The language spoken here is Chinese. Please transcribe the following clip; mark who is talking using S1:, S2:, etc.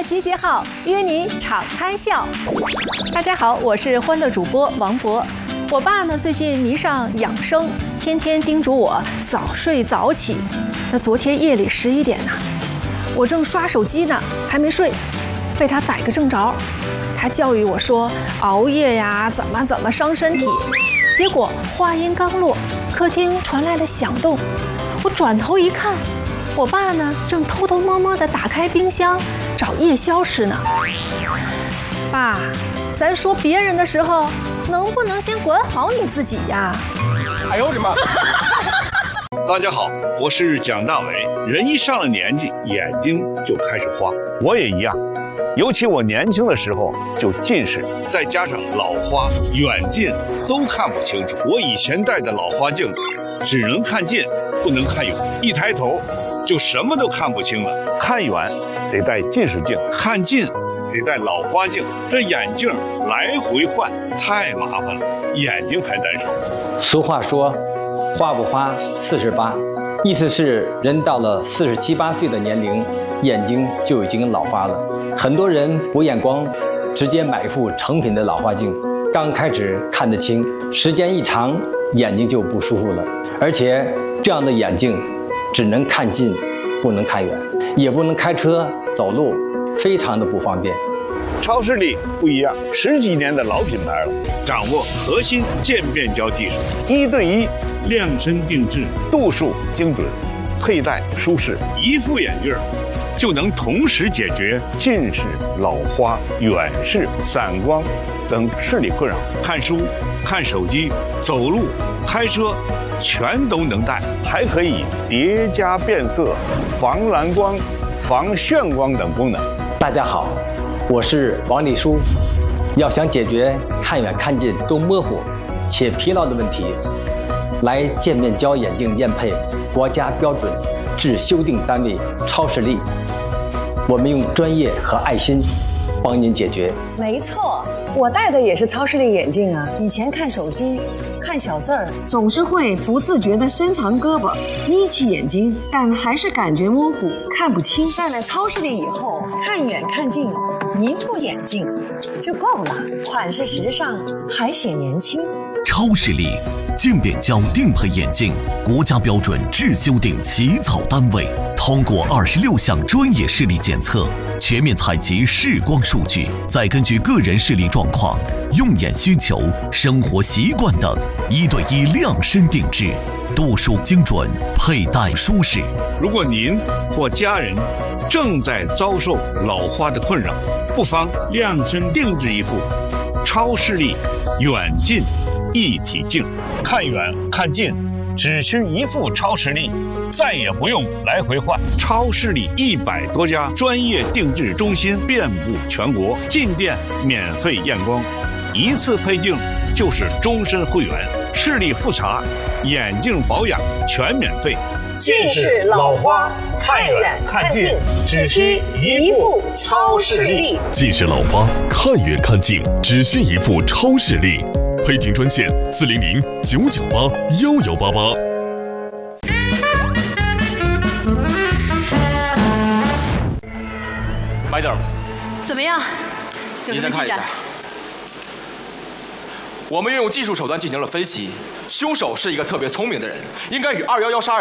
S1: 集结号，约你敞开笑。大家好，我是欢乐主播王博。我爸呢最近迷上养生，天天叮嘱我早睡早起。那昨天夜里11点呢，我正刷手机呢，还没睡，被他逮个正着。他教育我说熬夜呀怎么伤身体。结果话音刚落，客厅传来了响动。我转头一看，我爸呢正偷偷摸摸地打开冰箱找夜宵吃呢。爸，咱说别人的时候，能不能先管好你自己呀？
S2: 哎呦我的妈！
S3: 大家好，我是蒋大为。人一上了年纪，眼睛就开始花，我也一样。尤其我年轻的时候就近视，再加上老花，远近都看不清楚。我以前戴的老花镜只能看近，不能看远，一抬头就什么都看不清了。看远得戴近视镜，看近得戴老花镜，这眼镜来回换太麻烦了，眼睛还难受。
S4: 俗话说，花不花48，意思是人到了47、8岁的年龄，眼睛就已经老花了。很多人补眼光，直接买一副成品的老花镜，刚开始看得清，时间一长，眼睛就不舒服了。而且这样的眼镜只能看近，不能看远，也不能开车走路，非常的不方便。
S3: 超视力不一样，10几年的老品牌了，掌握核心渐变焦技术，1对1量身定制，度数精准，佩戴舒适，一副眼镜就能同时解决近视、老花、远视、散光等视力困扰。看书、看手机、走路、开车，全都能戴，还可以叠加变色、防蓝光、防眩光等功能。
S4: 大家好，我是王立书。要想解决看远看近都模糊且疲劳的问题，来渐变焦眼镜验配国家标准制修订单位超视力，我们用专业和爱心帮您解决。
S5: 没错，我戴的也是超视力眼镜啊。以前看手机看小字儿，总是会不自觉地伸长胳膊眯起眼睛，但还是感觉模糊看不清。戴了超视力以后，看远看近一副眼镜就够了，款式时尚还显年轻。
S6: 超视力渐变焦定配眼镜，国家标准制修订起草单位，通过26项专业视力检测，全面采集视光数据，再根据个人视力状况、用眼需求、生活习惯等，1对1量身定制，度数精准，佩戴舒适。
S3: 如果您或家人正在遭受老花的困扰，不妨量身定制一副超视力远近一体镜，看远看近只需一副超视力，再也不用来回换。超视力100多家专业定制中心遍布全国，进店免费验光，一次配镜就是终身会员，视力复查、眼镜保养全免费。
S5: 近视老花看远看近只需一副超视力。
S7: 近视老花看远看近只需一副超视力。配镜专线400-998-1188。
S2: 买点儿。
S8: 怎么样？
S2: 你先看一下。我们运用技术手段进行了分析，凶手是一个特别聪明的人，应该与2112